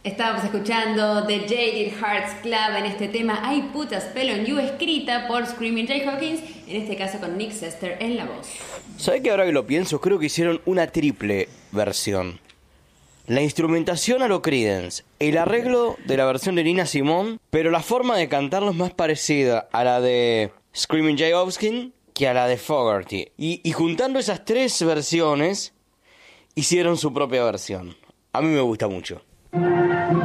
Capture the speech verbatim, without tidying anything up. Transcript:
Estábamos escuchando The Jaded Hearts Club en este tema I Put a Spell on You, escrita por Screaming Jay Hawkins, en este caso con Nick Sester en la voz. ¿Sabés que ahora que lo pienso? Creo que hicieron una triple versión. La instrumentación a lo Creedence, el arreglo de la versión de Nina Simone, pero la forma de cantarlo es más parecida a la de Screaming Jay Hawkins que a la de Fogerty. Y, y juntando esas tres versiones, hicieron su propia versión. A mí me gusta mucho.